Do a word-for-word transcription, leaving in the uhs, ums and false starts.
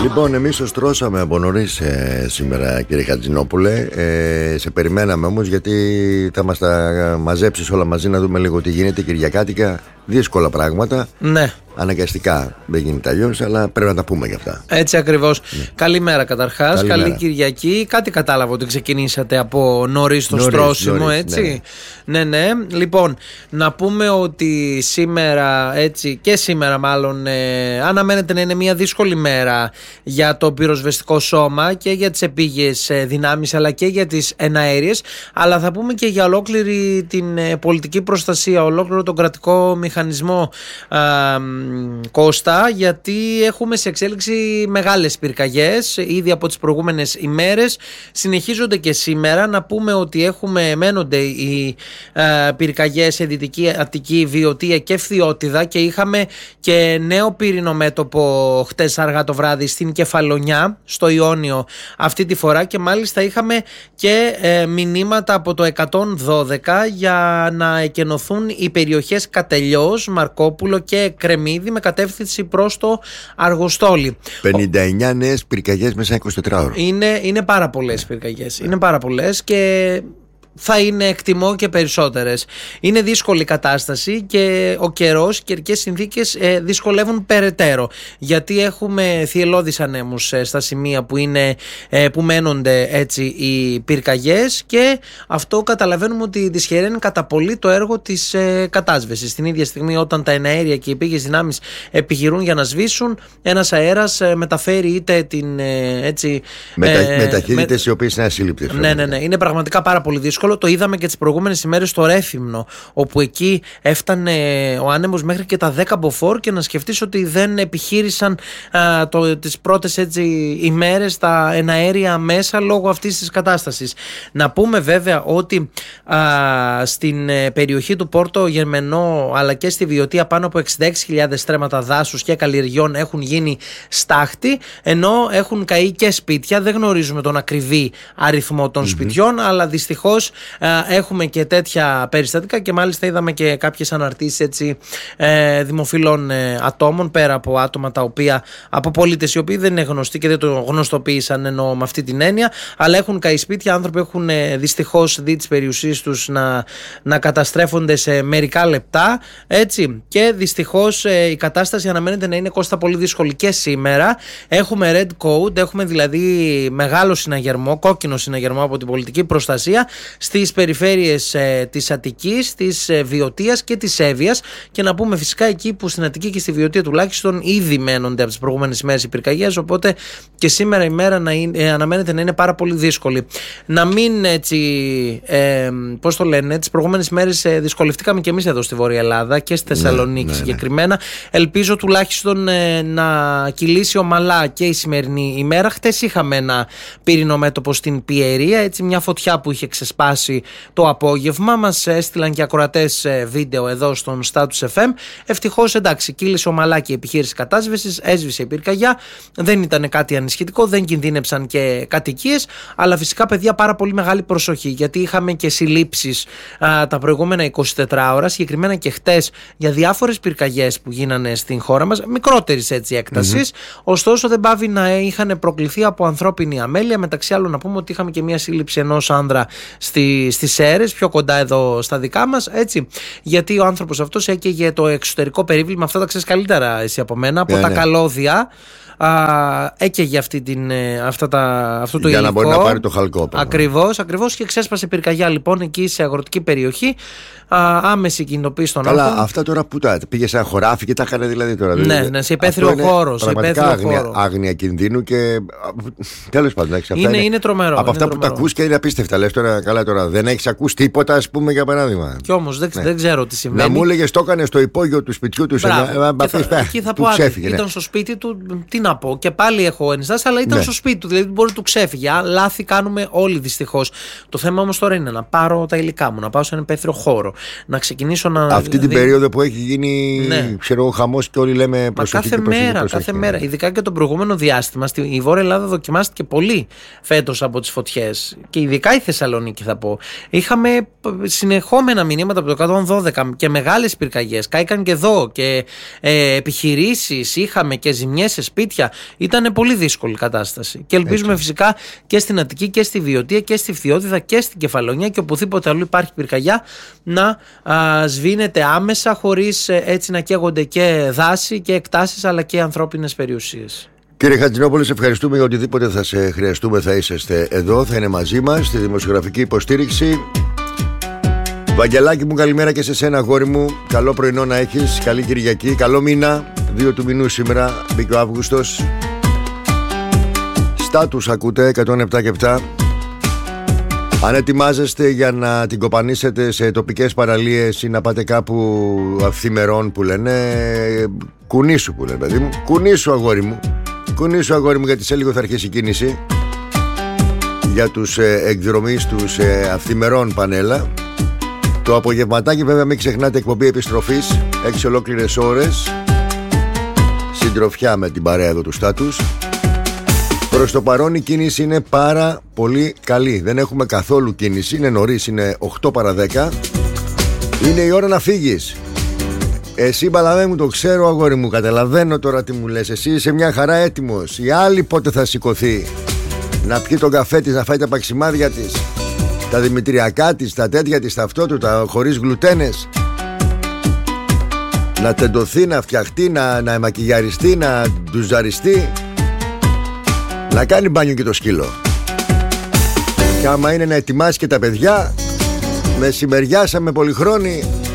Λοιπόν, εμείς το στρώσαμε από νωρίς ε, σήμερα, κύριε Χατζηνόπουλε. Ε, σε περιμέναμε όμως, γιατί θα μας τα μαζέψεις όλα μαζί να δούμε λίγο τι γίνεται κυριακάτικα. Δύσκολα πράγματα. Ναι. Αναγκαστικά δεν γίνεται αλλιώς, αλλά πρέπει να τα πούμε γι' αυτά. Έτσι ακριβώς. Ναι. Καλημέρα καταρχάς. Καλημέρα. Καλή Κυριακή. Κάτι κατάλαβα ότι ξεκινήσατε από νωρίς το νωρίς, στρώσιμο, νωρίς, έτσι. Ναι. ναι, ναι. Λοιπόν, να πούμε ότι σήμερα, έτσι και σήμερα μάλλον, ε, αναμένεται να είναι μια δύσκολη μέρα για το πυροσβεστικό σώμα και για τις επίγειες δυνάμεις, αλλά και για τις εναέριες. Αλλά θα πούμε και για ολόκληρη την ε, πολιτική προστασία, ολόκληρο τον κρατικό μηχανισμό, α, Κώστα, γιατί έχουμε σε εξέλιξη μεγάλες πυρκαγιές ήδη από τις προηγούμενες ημέρες, συνεχίζονται και σήμερα. Να πούμε ότι έχουμε, μένονται οι ε, πυρκαγιές σε Δυτική Αττική, Βιωτία και Φθιώτιδα, και είχαμε και νέο πυρηνομέτωπο χτες αργά το βράδυ στην Κεφαλονιά, στο Ιόνιο αυτή τη φορά, και μάλιστα είχαμε και ε, μηνύματα από το εκατόν δώδεκα για να εκενωθούν οι περιοχές Κατελιός, Μαρκόπουλο και Κρεμμύδι με κατεύθυνση προς το Αργοστόλι. πενήντα εννιά νέες πυρκαγιές μέσα εικοσιτετράωρο. Είναι, είναι πάρα πολλές πυρκαγιές. Είναι πάρα πολλές και θα είναι, εκτιμώ, και περισσότερες. Είναι δύσκολη κατάσταση και ο καιρός, οι καιρικές συνθήκες ε, δυσκολεύουν περαιτέρω, γιατί έχουμε θυελλώδεις ανέμους ε, στα σημεία που, είναι, ε, που μένονται έτσι οι πυρκαγιές, και αυτό καταλαβαίνουμε ότι δυσχεραίνει κατά πολύ το έργο της ε, κατάσβεσης. Την ίδια στιγμή, όταν τα εναέρια και οι επίγειες δυνάμεις επιχειρούν για να σβήσουν, ένας αέρας ε, μεταφέρει είτε την ε, έτσι, Μετα, ε, μεταχειρίτες με, οι οποίες είναι ασύλληπτες. Ναι, ναι, ναι. Είναι πραγματικά πάρα πολύ δύσκολο. Το είδαμε και τις προηγούμενες ημέρες στο Ρέθυμνο, όπου εκεί έφτανε ο άνεμος μέχρι και τα δέκα μποφόρ, και να σκεφτείς ότι δεν επιχείρησαν α, το, τις πρώτες έτσι ημέρες τα εναέρια μέσα λόγω αυτής της κατάστασης. Να πούμε βέβαια ότι α, στην ε, περιοχή του Πόρτο Γερμενό, αλλά και στη Βιωτία, πάνω από εξήντα έξι χιλιάδες στρέμματα δάσους και καλλιεργιών έχουν γίνει στάχτη, ενώ έχουν καεί και σπίτια. Δεν γνωρίζουμε τον ακριβή αριθμό των mm-hmm. σπιτιών, αλλά δυστυχώς έχουμε και τέτοια περιστατικά, και μάλιστα είδαμε και κάποιες αναρτήσεις έτσι, ε, δημοφιλών ε, ατόμων, πέρα από άτομα τα οποία, από πολίτες οι οποίοι δεν είναι γνωστοί και δεν το γνωστοποίησαν, εννοώ με αυτή την έννοια, αλλά έχουν καεί σπίτια. Άνθρωποι έχουν ε, δυστυχώς δει τις περιουσίες τους να, να καταστρέφονται σε μερικά λεπτά, έτσι, και δυστυχώς ε, η κατάσταση αναμένεται να είναι, Κώστα, πολύ δύσκολη και σήμερα. Έχουμε red code, έχουμε δηλαδή μεγάλο συναγερμό, κόκκινο συναγερμό από την πολιτική προστασία στις περιφέρειες ε, της Αττικής, της ε, Βιωτίας και της Εύβοιας, και να πούμε φυσικά εκεί που στην Αττική και στη Βιωτία τουλάχιστον ήδη μένονται από τις προηγούμενες ημέρες οι πυρκαγιές, οπότε και σήμερα η μέρα να είναι, ε, αναμένεται να είναι πάρα πολύ δύσκολη. Να μην έτσι, ε, πώς το λένε, τις προηγούμενες ημέρες ε, δυσκολευτήκαμε και εμείς εδώ στη Βόρεια Ελλάδα και στη Θεσσαλονίκη, ναι, ναι, συγκεκριμένα. Ναι. Ελπίζω τουλάχιστον ε, να κυλήσει ομαλά και η σημερινή ημέρα. Χτες είχαμε ένα πυρηνομέτωπο στην Πιερία, έτσι, μια φωτιά που είχε ξεσπάσει το απόγευμα. Μας έστειλαν και ακροατές βίντεο εδώ στον Status εφ εμ. Ευτυχώς, εντάξει, κύλησε ομαλά και η επιχείρηση κατάσβεσης, έσβησε η πυρκαγιά, δεν ήταν κάτι ανησυχητικό, δεν κινδύνεψαν και κατοικίες, αλλά φυσικά, παιδιά, πάρα πολύ μεγάλη προσοχή, γιατί είχαμε και συλλήψεις α, τα προηγούμενα εικοσιτέσσερις ώρα, συγκεκριμένα και χτες, για διάφορες πυρκαγιές που γίνανε στην χώρα μας, μικρότερης έτσι έκτασης, mm-hmm. ωστόσο δεν πάβει να είχαν προκληθεί από ανθρώπινη αμέλεια. Μεταξύ άλλων, να πούμε ότι είχαμε και μια σύλληψη ενός άνδρα στη, στις Σέρρες, πιο κοντά εδώ στα δικά μας, έτσι, γιατί ο άνθρωπος αυτός έκαιγε το εξωτερικό περίβλημα, αυτά τα ξέρεις καλύτερα εσύ από μένα, από yeah, τα ναι. καλώδια. Α, έκαιγε αυτή την, αυτά τα, αυτό το για υλικό. Για να μπορεί να πάρει το χαλκό. Ακριβώς, ακριβώς, και ξέσπασε πυρκαγιά λοιπόν εκεί σε αγροτική περιοχή. Α, άμεση κινητοποίηση των Καλά, άνθρωπων. αυτά τώρα που τα πήγε σε ένα χωράφι και τα έκανε δηλαδή τώρα. Ναι, δηλαδή, ναι, σε υπαίθριο χώρο. Πραγματικά άγνοια, χώρο. άγνοια κινδύνου και τέλος πάντων. Αυτά είναι, είναι, είναι τρομερό. Από είναι αυτά τρομερό. που τα ακούς και είναι απίστευτα. Λες τώρα, καλά τώρα, δεν έχεις ακούσει τίποτα, ας πούμε, για παράδειγμα. Κι όμως δεν, ναι. δεν ξέρω τι συμβαίνει. Να μου έλεγες το έκανε στο υπόγειο του σπιτιού του. Εκεί θα πω, ήταν στο σπίτι του, τι να πω, και πάλι έχω ενστάσεις, αλλά ήταν ναι. στο σπίτι του, δηλαδή μπορεί να του ξέφυγε. Λάθη κάνουμε όλοι δυστυχώς. Το θέμα όμως τώρα είναι να πάρω τα υλικά μου, να πάω σε έναν υπαίθριο χώρο, να ξεκινήσω να. Αυτή δηλαδή... την περίοδο που έχει γίνει ναι. ξέρω, χαμός και όλοι λέμε προσοχή. Μα κάθε προσοχή, μέρα, προσοχή, κάθε ναι. μέρα. Ειδικά και το προηγούμενο διάστημα, η Βόρεια Ελλάδα δοκιμάστηκε πολύ φέτος από τις φωτιές. Και ειδικά η Θεσσαλονίκη, θα πω. Είχαμε συνεχόμενα μηνύματα από το εκατόν δώδεκα και μεγάλες πυρκαγιές. Κάηκαν και εδώ και ε, επιχειρήσεις, είχαμε και ζημιές σε σπίτια. αλήθεια. Ήταν πολύ δύσκολη η κατάσταση. Και ελπίζουμε έτσι φυσικά και στην Αττική και στη Βιωτία και στη Φθιώτιδα και στην Κεφαλονιά και οπουδήποτε αλλού υπάρχει πυρκαγιά να α, σβήνεται άμεσα, χωρίς έτσι να καίγονται και δάση και εκτάσεις αλλά και ανθρώπινες περιουσίες. Κύριε Χατζηνόπουλε, σε ευχαριστούμε για οτιδήποτε θα σε χρειαστούμε. Θα είσαστε εδώ, θα είναι μαζί μας στη δημοσιογραφική υποστήριξη. Βαγγελάκη μου, καλημέρα και σε σένα, αγόρι μου. Καλό πρωινό να έχεις, καλή Κυριακή, καλό μήνα. Δύο του μηνού σήμερα, μπήκε ο Αύγουστος. Στάτους ακούτε, εκατόν επτά και επτά. Αν ετοιμάζεστε για να την κοπανίσετε σε τοπικές παραλίες ή να πάτε κάπου αυθημερών που λένε, κουνήσου που λένε, παιδί μου. Κουνήσου, αγόρι μου. Κουνήσου, αγόρι μου, γιατί σε λίγο θα αρχίσει η κίνηση για τους ε, εκδρομείς τους ε, αυθημερών πανέλα. Το απογευματάκι βέβαια μην ξεχνάτε, εκπομπή επιστροφής, έξι ολόκληρες ώρες, συντροφιά με την παρέα εδώ του Στάτους. Προς το παρόν η κίνηση είναι πάρα πολύ καλή. Δεν έχουμε καθόλου κίνηση, είναι νωρίς, είναι οκτώ παρά δέκα. Είναι η ώρα να φύγεις. Εσύ, Μπαλαμέ μου, το ξέρω, αγόρι μου, καταλαβαίνω τώρα τι μου λες. Εσύ είσαι μια χαρά έτοιμος. Η άλλη πότε θα σηκωθεί να πιει τον καφέ της, να φάει τα παξιμάδια της, τα δημητριακά της, τα τέτοια της, τα αυτό του, τα χωρίς γλουτένες, να τεντωθεί, να φτιαχτεί, να, να μακιγιαριστεί, να ντουζαριστεί, να κάνει μπάνιο και το σκύλο. Και άμα είναι να ετοιμάσει και τα παιδιά, μεσημεριάσαμε πολυχρόνι,